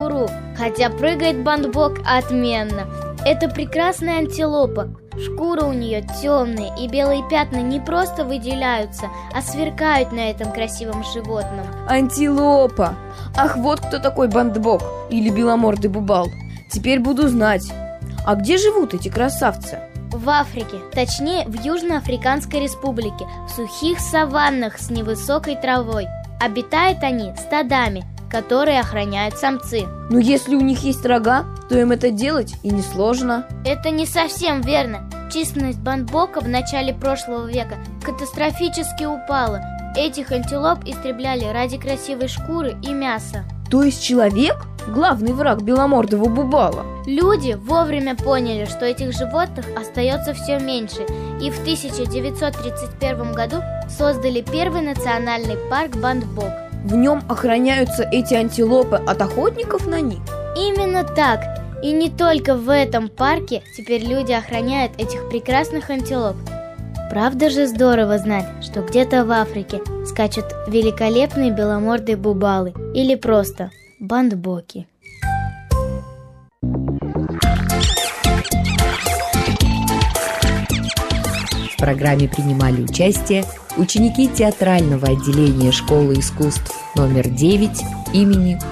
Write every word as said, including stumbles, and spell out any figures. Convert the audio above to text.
кенгуру, хотя прыгает бандбок отменно. Это прекрасная антилопа. Шкура у нее темная, и белые пятна не просто выделяются, а сверкают на этом красивом животном. Антилопа! Ах, вот кто такой бандбок или беломордый бубал. Теперь буду знать. А где живут эти красавцы? В Африке, точнее в Южноафриканской республике, в сухих саваннах с невысокой травой. Обитают они стадами, которые охраняют самцы. Но если у них есть рога, то им это делать и несложно. Это не совсем верно. Численность бандбока в начале прошлого века катастрофически упала. Этих антилоп истребляли ради красивой шкуры и мяса. То есть человек – главный враг беломордого бубала? Люди вовремя поняли, что этих животных остается все меньше, и в тысяча девятьсот тридцать первом году создали первый национальный парк Бандбок. В нем охраняются эти антилопы от охотников на них? Именно так. И не только в этом парке теперь люди охраняют этих прекрасных антилоп. Правда же здорово знать, что где-то в Африке скачут великолепные беломордые бубалы или просто бандбоки. В программе принимали участие ученики театрального отделения школы искусств номер девять имени